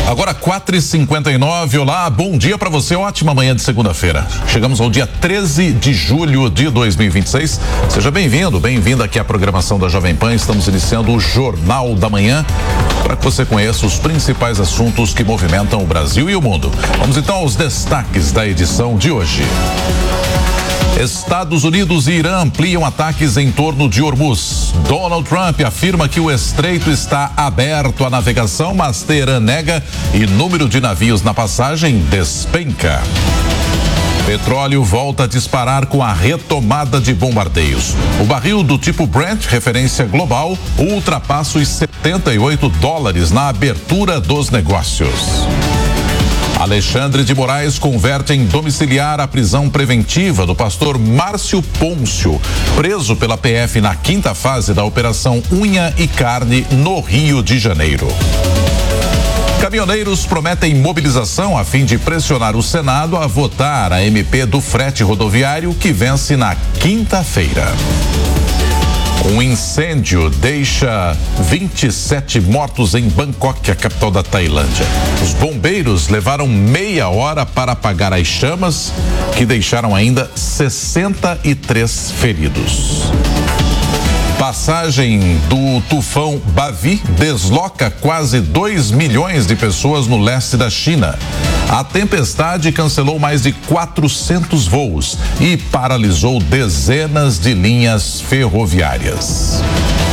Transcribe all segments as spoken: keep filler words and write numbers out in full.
Agora quatro e cinquenta e nove, olá, bom dia para você, ótima manhã de segunda-feira. Chegamos ao dia treze de julho de dois mil e vinte e seis. Seja bem-vindo, bem-vinda aqui à programação da Jovem Pan. Estamos iniciando o Jornal da Manhã para que você conheça os principais assuntos que movimentam o Brasil e o mundo. Vamos então aos destaques da edição de hoje. Estados Unidos e Irã ampliam ataques em torno de Hormuz. Donald Trump afirma que o estreito está aberto à navegação, mas Teherã nega e número de navios na passagem despenca. Petróleo volta a disparar com a retomada de bombardeios. O barril do tipo Brent, referência global, ultrapassa os setenta e oito dólares na abertura dos negócios. Alexandre de Moraes converte em domiciliar a prisão preventiva do pastor Márcio Pôncio, preso pela P F na quinta fase da Operação Unha e Carne no Rio de Janeiro. Caminhoneiros prometem mobilização a fim de pressionar o Senado a votar a M P do frete rodoviário que vence na quinta-feira. Um incêndio deixa vinte e sete mortos em Bangkok, a capital da Tailândia. Os bombeiros levaram meia hora para apagar as chamas, que deixaram ainda sessenta e três feridos. Passagem do tufão Bavi desloca quase dois milhões de pessoas no leste da China. A tempestade cancelou mais de quatrocentos voos e paralisou dezenas de linhas ferroviárias.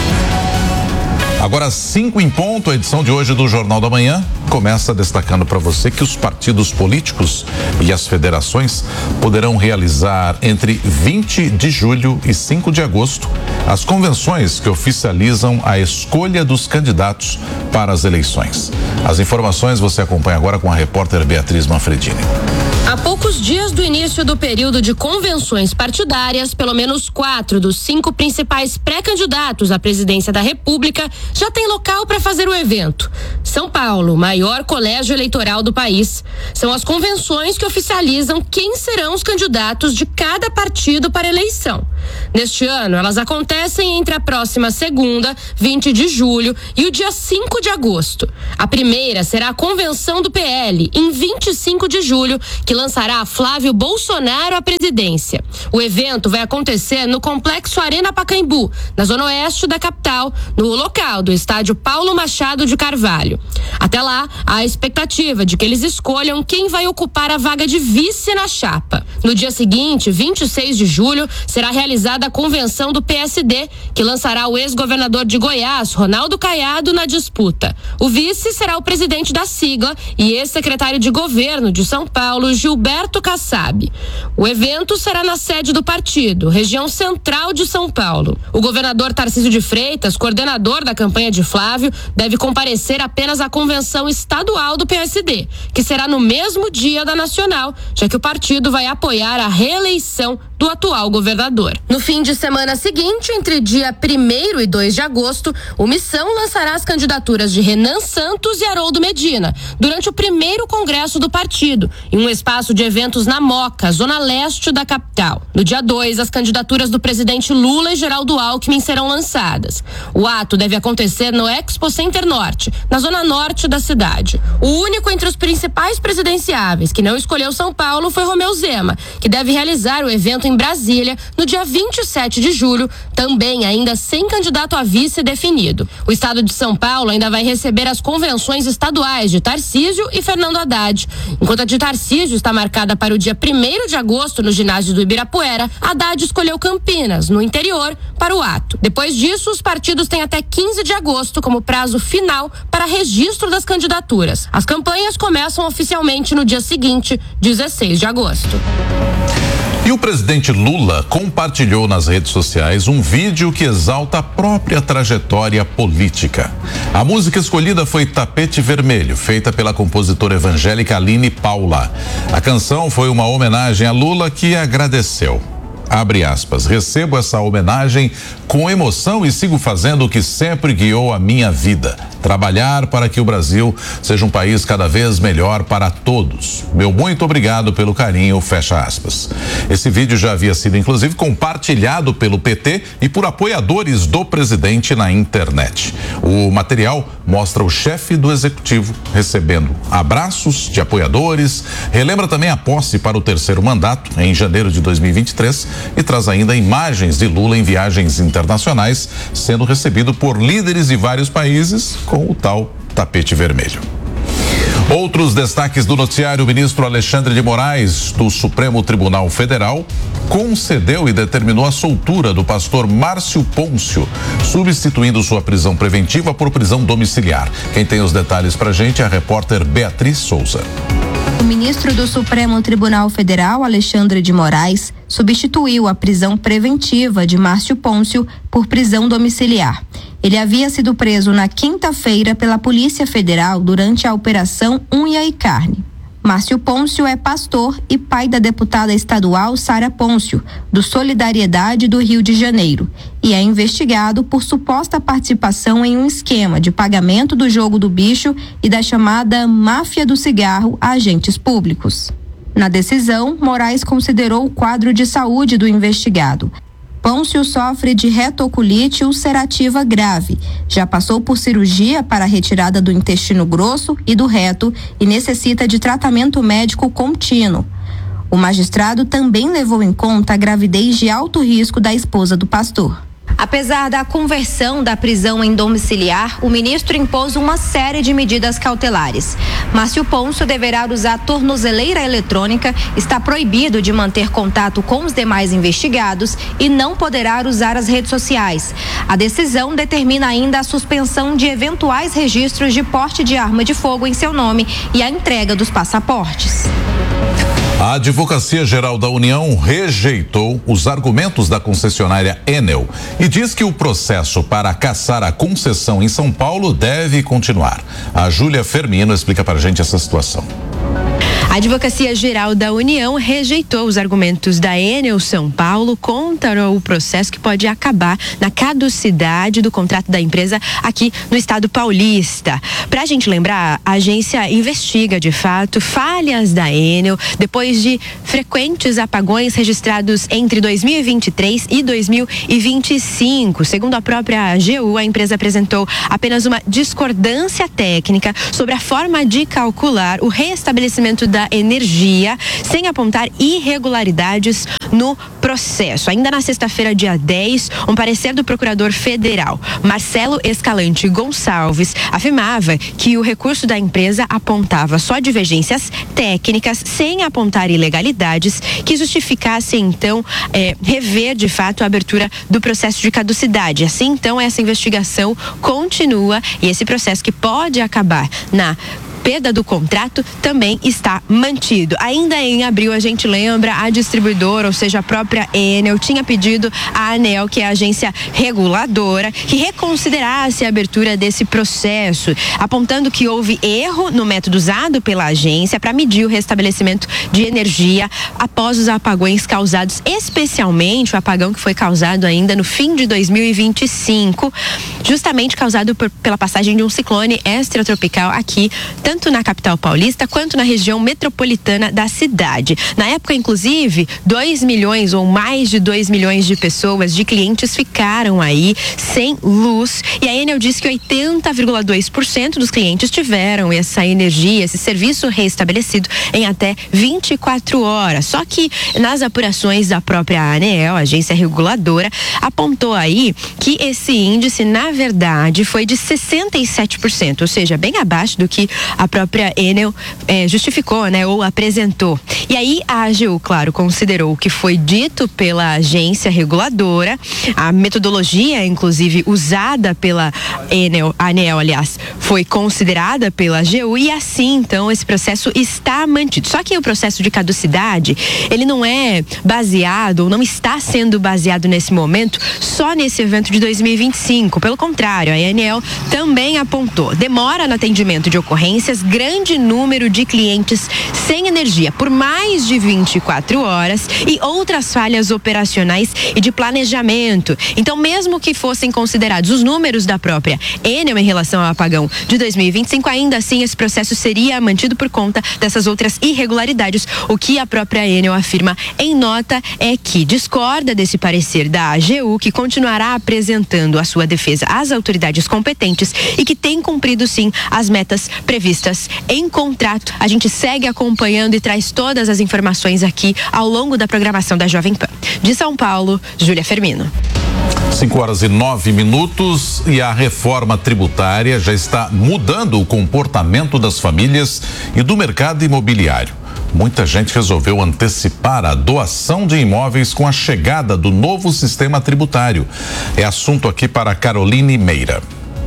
Agora, cinco em ponto, a edição de hoje do Jornal da Manhã começa destacando para você que os partidos políticos e as federações poderão realizar entre vinte de julho e cinco de agosto as convenções que oficializam a escolha dos candidatos para as eleições. As informações você acompanha agora com a repórter Beatriz Manfredini. Há poucos dias do início do período de convenções partidárias, pelo menos quatro dos cinco principais pré-candidatos à presidência da República já têm local para fazer o evento. São Paulo, maior colégio eleitoral do país. São as convenções que oficializam quem serão os candidatos de cada partido para a eleição. Neste ano, elas acontecem entre a próxima segunda, vinte de julho, e o dia cinco de agosto. A primeira será a convenção do P L, em vinte e cinco de julho, que lançará Flávio Bolsonaro à presidência. O evento vai acontecer no Complexo Arena Pacaembu, na zona oeste da capital, no local do estádio Paulo Machado de Carvalho. Até lá, há a expectativa de que eles escolham quem vai ocupar a vaga de vice na chapa. No dia seguinte, vinte e seis de julho, será realizada a convenção do P S D, que lançará o ex-governador de Goiás, Ronaldo Caiado, na disputa. O vice será o presidente da sigla e ex-secretário de governo de São Paulo, Gilberto Kassab. O evento será na sede do partido, região central de São Paulo. O governador Tarcísio de Freitas, coordenador da campanha de Flávio, deve comparecer apenas à convenção estadual do P S D, que será no mesmo dia da nacional, já que o partido vai apoiar a reeleição do atual governador. No fim de semana seguinte, entre dia primeiro e dois de agosto, o Missão lançará as candidaturas de Renan Santos e Haroldo Medina, durante o primeiro congresso do partido, em um espaço de eventos na Moca, zona leste da capital. No dia dois, as candidaturas do presidente Lula e Geraldo Alckmin serão lançadas. O ato deve acontecer no Expo Center Norte, na zona norte da cidade. O único entre os principais presidenciáveis que não escolheu São Paulo foi Romeu Zema, que deve realizar o evento em Brasília no dia vinte e sete de julho, também ainda sem candidato a vice definido. O estado de São Paulo ainda vai receber as convenções estaduais de Tarcísio e Fernando Haddad. Enquanto a de Tarcísio está marcada para o dia primeiro de agosto no ginásio do Ibirapuera, Haddad escolheu Campinas, no interior, para o ato. Depois disso, os partidos têm até quinze de agosto como prazo final para registro das candidaturas. As campanhas começam oficialmente no dia seguinte, dezesseis de agosto. E o presidente Lula compartilhou nas redes sociais um vídeo que exalta a própria trajetória política. A música escolhida foi Tapete Vermelho, feita pela compositora evangélica Aline Paula. A canção foi uma homenagem a Lula, que agradeceu. Abre aspas, recebo essa homenagem com emoção e sigo fazendo o que sempre guiou a minha vida. Trabalhar para que o Brasil seja um país cada vez melhor para todos. Meu muito obrigado pelo carinho, fecha aspas. Esse vídeo já havia sido, inclusive, compartilhado pelo P T e por apoiadores do presidente na internet. O material mostra o chefe do executivo recebendo abraços de apoiadores, relembra também a posse para o terceiro mandato, em janeiro de dois mil e vinte e três, e traz ainda imagens de Lula em viagens internacionais, sendo recebido por líderes de vários países com o tal tapete vermelho. Outros destaques do noticiário: o ministro Alexandre de Moraes, do Supremo Tribunal Federal, concedeu e determinou a soltura do pastor Márcio Pôncio, substituindo sua prisão preventiva por prisão domiciliar. Quem tem os detalhes pra gente é a repórter Beatriz Souza. O ministro do Supremo Tribunal Federal, Alexandre de Moraes, substituiu a prisão preventiva de Márcio Pôncio por prisão domiciliar. Ele havia sido preso na quinta-feira pela Polícia Federal durante a Operação Unha e Carne. Márcio Pôncio é pastor e pai da deputada estadual Sara Pôncio, do Solidariedade do Rio de Janeiro, e é investigado por suposta participação em um esquema de pagamento do jogo do bicho e da chamada máfia do cigarro a agentes públicos. Na decisão, Moraes considerou o quadro de saúde do investigado. Pôncio sofre de retocolite ulcerativa grave, já passou por cirurgia para a retirada do intestino grosso e do reto e necessita de tratamento médico contínuo. O magistrado também levou em conta a gravidez de alto risco da esposa do pastor. Apesar da conversão da prisão em domiciliar, o ministro impôs uma série de medidas cautelares. Márcio Pôncio deverá usar tornozeleira eletrônica, está proibido de manter contato com os demais investigados e não poderá usar as redes sociais. A decisão determina ainda a suspensão de eventuais registros de porte de arma de fogo em seu nome e a entrega dos passaportes. A Advocacia Geral da União rejeitou os argumentos da concessionária Enel e diz que o processo para cassar a concessão em São Paulo deve continuar. A Júlia Fermino explica para a gente essa situação. A Advocacia Geral da União rejeitou os argumentos da Enel São Paulo contra o processo que pode acabar na caducidade do contrato da empresa aqui no estado paulista. Pra gente lembrar, a agência investiga de fato falhas da Enel depois de frequentes apagões registrados entre dois mil e vinte e três e dois mil e vinte e cinco. Segundo a própria A G U, a empresa apresentou apenas uma discordância técnica sobre a forma de calcular o restabelecimento da energia, sem apontar irregularidades no processo. Ainda na sexta-feira, dia dez, um parecer do procurador federal, Marcelo Escalante Gonçalves, afirmava que o recurso da empresa apontava só divergências técnicas, sem apontar ilegalidades, que justificassem, então, é, rever, de fato, a abertura do processo de caducidade. Assim, então, essa investigação continua e esse processo que pode acabar na perda do contrato também está mantido. Ainda em abril, a gente lembra, a distribuidora, ou seja, a própria Enel, tinha pedido à ANEEL, que é a agência reguladora, que reconsiderasse a abertura desse processo, apontando que houve erro no método usado pela agência para medir o restabelecimento de energia após os apagões causados, especialmente o apagão que foi causado ainda no fim de dois mil e vinte e cinco, justamente causado por, pela passagem de um ciclone extratropical aqui, tanto tanto na capital paulista quanto na região metropolitana da cidade. Na época, inclusive, dois milhões ou mais de dois milhões de pessoas, de clientes, ficaram aí sem luz. E a Enel diz que oitenta vírgula dois por cento dos clientes tiveram essa energia, esse serviço restabelecido em até vinte e quatro horas. Só que nas apurações da própria ANEEL, agência reguladora, apontou aí que esse índice, na verdade, foi de sessenta e sete por cento, ou seja, bem abaixo do que a própria Enel eh, justificou, né, ou apresentou. E aí a A G U, claro, considerou o que foi dito pela agência reguladora, a metodologia, inclusive, usada pela Enel, a ANEEL, aliás, foi considerada pela A G U e assim, então, esse processo está mantido. Só que o processo de caducidade, ele não é baseado, ou não está sendo baseado nesse momento, só nesse evento de dois mil e vinte e cinco. Pelo contrário, a ANEEL também apontou demora no atendimento de ocorrências notícias, grande número de clientes sem energia por mais de vinte e quatro horas e outras falhas operacionais e de planejamento. Então, mesmo que fossem considerados os números da própria Enel em relação ao apagão de dois mil e vinte e cinco, ainda assim esse processo seria mantido por conta dessas outras irregularidades. O que a própria Enel afirma em nota é que discorda desse parecer da A G U, que continuará apresentando a sua defesa às autoridades competentes e que tem cumprido sim as metas previstas em contrato. A gente segue acompanhando e traz todas as informações aqui ao longo da programação da Jovem Pan. De São Paulo, Júlia Firmino. cinco horas e nove minutos e a reforma tributária já está mudando o comportamento das famílias e do mercado imobiliário. Muita gente resolveu antecipar a doação de imóveis com a chegada do novo sistema tributário. É assunto aqui para Caroline Meira.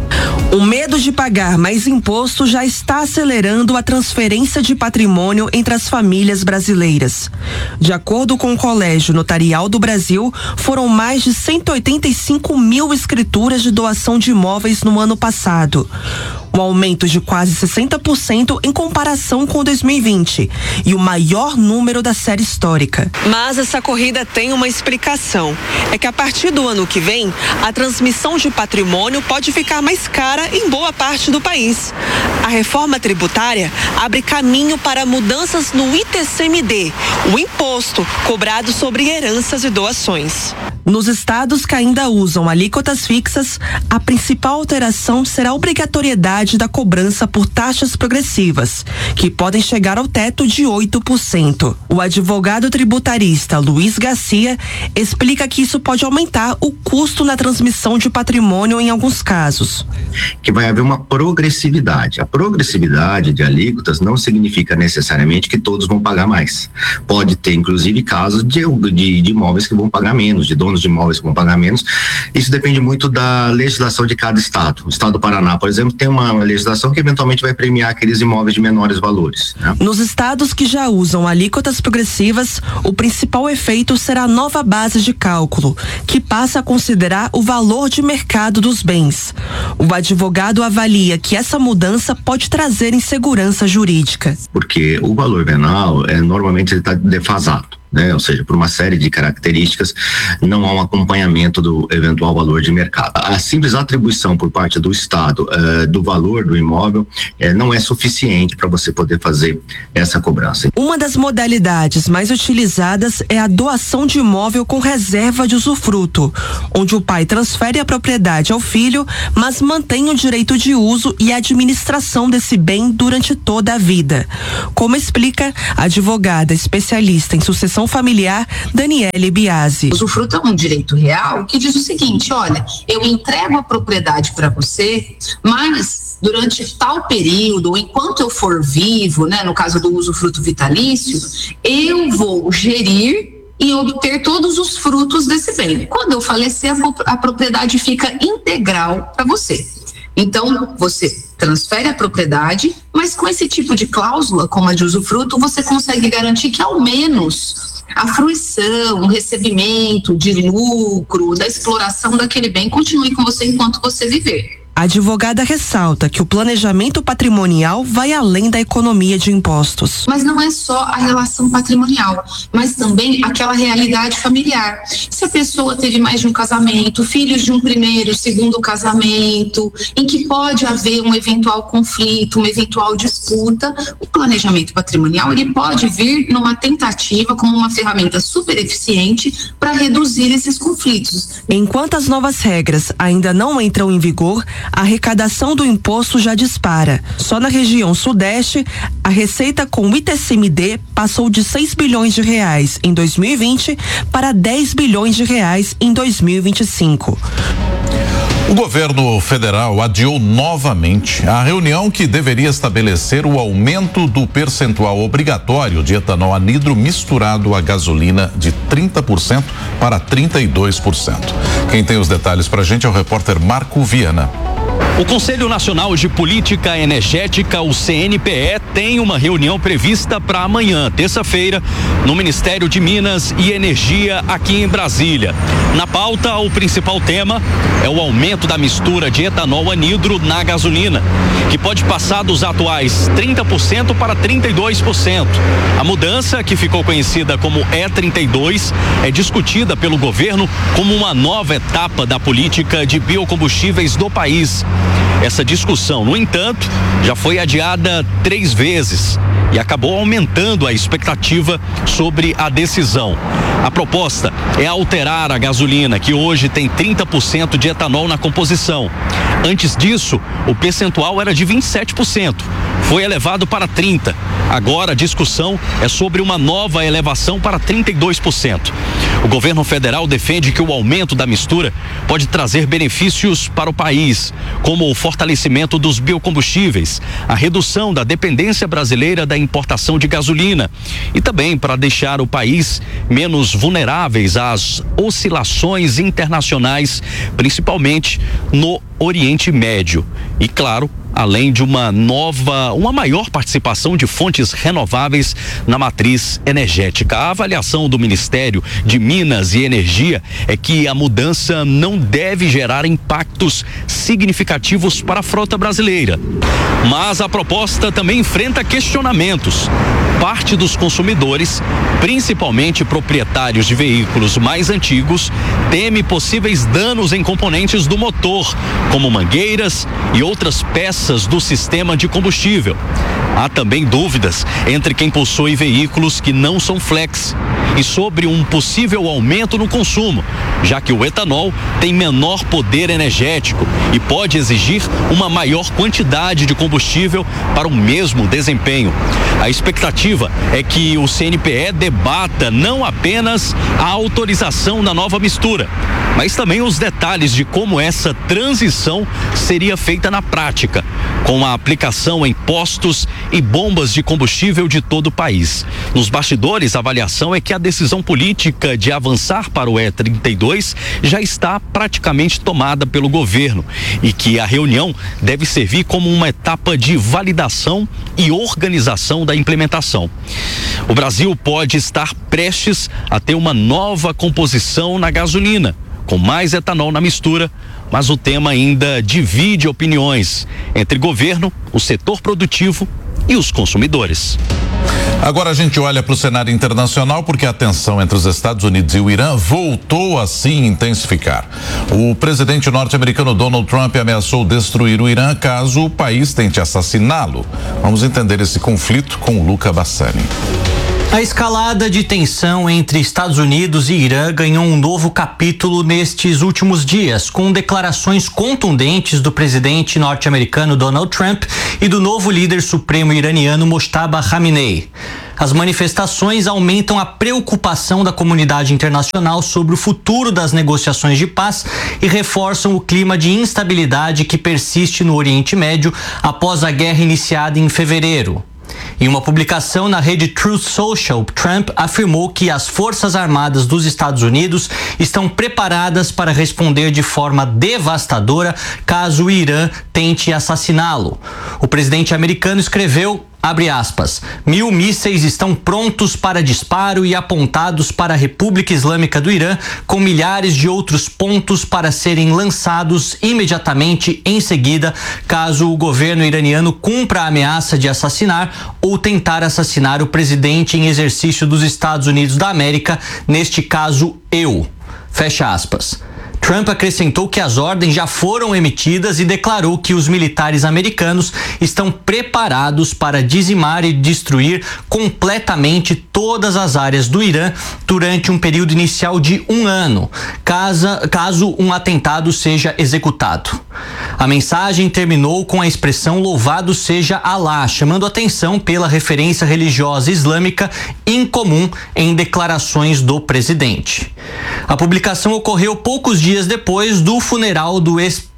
O medo de pagar mais imposto já está acelerando a transferência de patrimônio entre as famílias brasileiras. De acordo com o Colégio Notarial do Brasil, foram mais de cento e oitenta e cinco mil escrituras de doação de imóveis no ano passado. Um aumento de quase sessenta por cento em comparação com dois mil e vinte e o maior número da série histórica. Mas essa corrida tem uma explicação. É que a partir do ano que vem, a transmissão de patrimônio pode ficar mais cara em boa parte do país. A reforma tributária abre caminho para mudanças no I T C M D, o imposto cobrado sobre heranças e doações. Nos estados que ainda usam alíquotas fixas, a principal alteração será a obrigatoriedade da cobrança por taxas progressivas, que podem chegar ao teto de oito por cento. O advogado tributarista Luiz Garcia explica que isso pode aumentar o custo na transmissão de patrimônio em alguns casos. Que vai haver uma progressividade. A progressividade de alíquotas não significa necessariamente que todos vão pagar mais. Pode ter, inclusive, casos de, de, de imóveis que vão pagar menos, de donos de imóveis que vão pagar menos. Isso depende muito da legislação de cada estado. O estado do Paraná, por exemplo, tem uma legislação que eventualmente vai premiar aqueles imóveis de menores valores, né? Nos estados que já usam alíquotas progressivas, o principal efeito será a nova base de cálculo, que passa a considerar o valor de mercado dos bens. O advogado avalia que essa mudança pode trazer insegurança jurídica. Porque o valor venal, é, normalmente ele está defasado. Né? Ou seja, por uma série de características, não há um acompanhamento do eventual valor de mercado. A simples atribuição por parte do Estado uh, do valor do imóvel uh, não é suficiente para você poder fazer essa cobrança. Uma das modalidades mais utilizadas é a doação de imóvel com reserva de usufruto, onde o pai transfere a propriedade ao filho, mas mantém o direito de uso e administração desse bem durante toda a vida. Como explica a advogada especialista em sucessão familiar, Daniele Biasi. O usufruto é um direito real que diz o seguinte: olha, eu entrego a propriedade para você, mas durante tal período, enquanto eu for vivo, né, no caso do usufruto vitalício, eu vou gerir e obter todos os frutos desse bem. Quando eu falecer, a, a propriedade fica integral para você. Então, você transfere a propriedade, mas com esse tipo de cláusula, como a de usufruto, você consegue garantir que ao menos a fruição, o recebimento de lucro, da exploração daquele bem continue com você enquanto você viver. A advogada ressalta que o planejamento patrimonial vai além da economia de impostos. Mas não é só a relação patrimonial, mas também aquela realidade familiar. Se a pessoa teve mais de um casamento, filhos de um primeiro, segundo casamento, em que pode haver um eventual conflito, uma eventual disputa, o planejamento patrimonial ele pode vir numa tentativa como uma ferramenta super eficiente para reduzir esses conflitos. Enquanto as novas regras ainda não entram em vigor, a arrecadação do imposto já dispara. Só na região sudeste, a receita com o I T C M D passou de seis bilhões de reais em dois mil e vinte para dez bilhões de reais em dois mil e vinte e cinco. O governo federal adiou novamente a reunião que deveria estabelecer o aumento do percentual obrigatório de etanol anidro misturado à gasolina de trinta por cento para trinta e dois por cento. Quem tem os detalhes pra gente é o repórter Marco Viana. O Conselho Nacional de Política Energética, o C N P E, tem uma reunião prevista para amanhã, terça-feira, no Ministério de Minas e Energia aqui em Brasília. Na pauta, o principal tema é o aumento da mistura de etanol anidro na gasolina, que pode passar dos atuais trinta por cento para trinta e dois por cento. A mudança, que ficou conhecida como E trinta e dois, é discutida pelo governo como uma nova etapa da política de biocombustíveis do país. Essa discussão, no entanto, já foi adiada três vezes e acabou aumentando a expectativa sobre a decisão. A proposta é alterar a gasolina, que hoje tem trinta por cento de etanol na composição. Antes disso, o percentual era de vinte e sete por cento. Foi elevado para trinta por cento. Agora a discussão é sobre uma nova elevação para trinta e dois por cento. O governo federal defende que o aumento da mistura pode trazer benefícios para o país, como o fortalecimento dos biocombustíveis, a redução da dependência brasileira da importação de gasolina e também para deixar o país menos vulneráveis às oscilações internacionais, principalmente no Oriente Médio. E, claro, além de uma nova, uma maior participação de fontes renováveis na matriz energética. A avaliação do Ministério de Minas e Energia é que a mudança não deve gerar impactos significativos para a frota brasileira. Mas a proposta também enfrenta questionamentos. Parte dos consumidores, principalmente proprietários de veículos mais antigos, teme possíveis danos em componentes do motor, como mangueiras e outras peças do sistema de combustível. Há também dúvidas entre quem possui veículos que não são flex e sobre um possível aumento no consumo, já que o etanol tem menor poder energético e pode exigir uma maior quantidade de combustível para o mesmo desempenho. A expectativa é que o C N P E debata não apenas a autorização da nova mistura, mas também os detalhes de como essa transição seria feita na prática, com a aplicação em postos e bombas de combustível de todo o país. Nos bastidores, a avaliação é que a decisão política de avançar para o E trinta e dois já está praticamente tomada pelo governo e que a reunião deve servir como uma etapa de validação e organização da implementação. O Brasil pode estar prestes a ter uma nova composição na gasolina, com mais etanol na mistura, mas o tema ainda divide opiniões entre governo, o setor produtivo e os consumidores. Agora a gente olha para o cenário internacional porque a tensão entre os Estados Unidos e o Irã voltou a se intensificar. O presidente norte-americano Donald Trump ameaçou destruir o Irã caso o país tente assassiná-lo. Vamos entender esse conflito com o Luca Bassani. A escalada de tensão entre Estados Unidos e Irã ganhou um novo capítulo nestes últimos dias, com declarações contundentes do presidente norte-americano Donald Trump e do novo líder supremo iraniano Mojtaba Khamenei. As manifestações aumentam a preocupação da comunidade internacional sobre o futuro das negociações de paz e reforçam o clima de instabilidade que persiste no Oriente Médio após a guerra iniciada em fevereiro. Em uma publicação na rede Truth Social, Trump afirmou que as Forças Armadas dos Estados Unidos estão preparadas para responder de forma devastadora caso o Irã tente assassiná-lo. O presidente americano escreveu, abre aspas, mil mísseis estão prontos para disparo e apontados para a República Islâmica do Irã, com milhares de outros pontos para serem lançados imediatamente em seguida, caso o governo iraniano cumpra a ameaça de assassinar ou tentar assassinar o presidente em exercício dos Estados Unidos da América, neste caso eu. Fecha aspas. Trump acrescentou que as ordens já foram emitidas e declarou que os militares americanos estão preparados para dizimar e destruir completamente todas as áreas do Irã durante um período inicial de um ano, caso, caso um atentado seja executado. A mensagem terminou com a expressão louvado seja Alá, chamando atenção pela referência religiosa islâmica incomum em declarações do presidente. A publicação ocorreu poucos dias depois do funeral do ex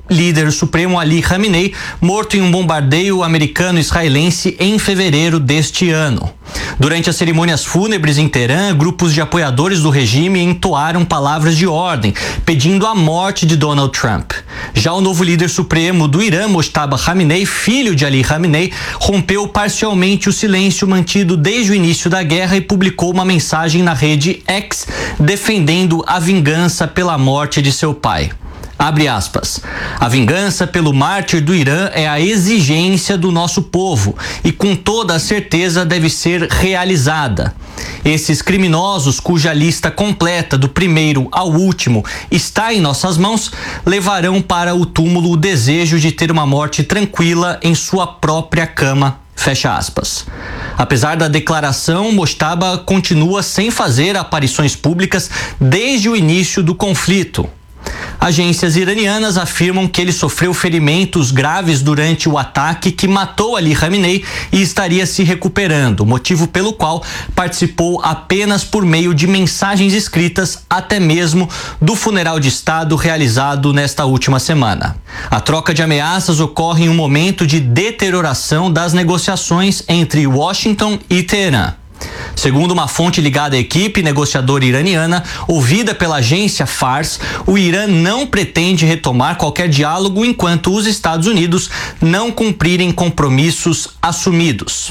líder supremo Ali Khamenei, morto em um bombardeio americano-israelense em fevereiro deste ano. Durante as cerimônias fúnebres em Teherã, grupos de apoiadores do regime entoaram palavras de ordem, pedindo a morte de Donald Trump. Já o novo líder supremo do Irã, Mojtaba Khamenei, filho de Ali Khamenei, rompeu parcialmente o silêncio mantido desde o início da guerra e publicou uma mensagem na rede X defendendo a vingança pela morte de seu pai. Abre aspas. A vingança pelo mártir do Irã é a exigência do nosso povo e com toda a certeza deve ser realizada. Esses criminosos, cuja lista completa do primeiro ao último está em nossas mãos, levarão para o túmulo o desejo de ter uma morte tranquila em sua própria cama. Fecha aspas. Apesar da declaração, Mojtaba continua sem fazer aparições públicas desde o início do conflito. Agências iranianas afirmam que ele sofreu ferimentos graves durante o ataque que matou Ali Khamenei e estaria se recuperando, motivo pelo qual participou apenas por meio de mensagens escritas, até mesmo do funeral de Estado realizado nesta última semana. A troca de ameaças ocorre em um momento de deterioração das negociações entre Washington e Teherã. Segundo uma fonte ligada à equipe negociadora iraniana, ouvida pela agência Fars, o Irã não pretende retomar qualquer diálogo enquanto os Estados Unidos não cumprirem compromissos assumidos.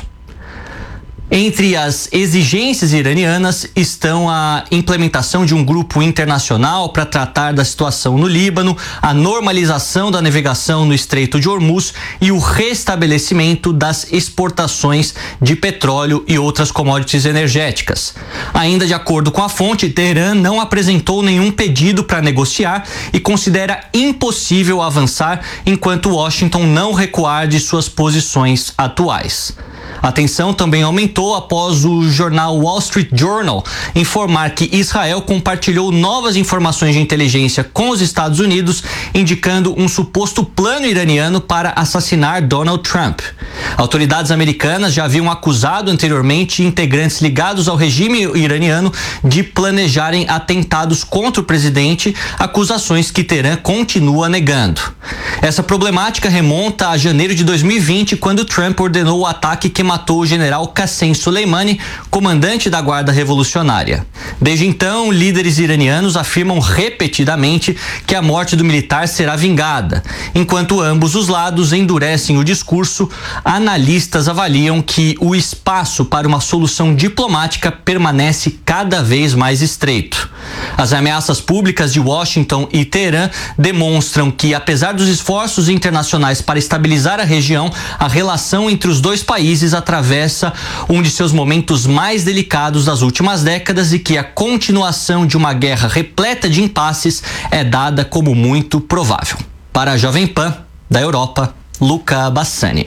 Entre as exigências iranianas estão a implementação de um grupo internacional para tratar da situação no Líbano, a normalização da navegação no Estreito de Hormuz e o restabelecimento das exportações de petróleo e outras commodities energéticas. Ainda de acordo com a fonte, Teherã não apresentou nenhum pedido para negociar e considera impossível avançar enquanto Washington não recuar de suas posições atuais. A tensão também aumentou após o jornal Wall Street Journal informar que Israel compartilhou novas informações de inteligência com os Estados Unidos, indicando um suposto plano iraniano para assassinar Donald Trump. Autoridades americanas já haviam acusado anteriormente integrantes ligados ao regime iraniano de planejarem atentados contra o presidente, acusações que Teherã continua negando. Essa problemática remonta a janeiro de dois mil e vinte, quando Trump ordenou o ataque que matou o general Qassem Soleimani, comandante da Guarda Revolucionária. Desde então, líderes iranianos afirmam repetidamente que a morte do militar será vingada. Enquanto ambos os lados endurecem o discurso, analistas avaliam que o espaço para uma solução diplomática permanece cada vez mais estreito. As ameaças públicas de Washington e Teherã demonstram que, apesar dos esforços internacionais para estabilizar a região, a relação entre os dois países atravessa um de seus momentos mais delicados das últimas décadas e que a continuação de uma guerra repleta de impasses é dada como muito provável. Para a Jovem Pan, da Europa, Luca Bassani.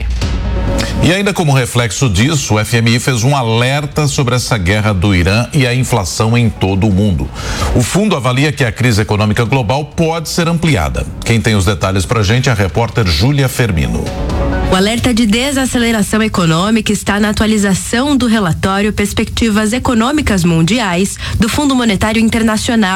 E ainda como reflexo disso, o F M I fez um alerta sobre essa guerra do Irã e a inflação em todo o mundo. O fundo avalia que a crise econômica global pode ser ampliada. Quem tem os detalhes pra gente é a repórter Júlia Fermino. O alerta de desaceleração econômica está na atualização do relatório Perspectivas Econômicas Mundiais do Fundo Monetário Internacional.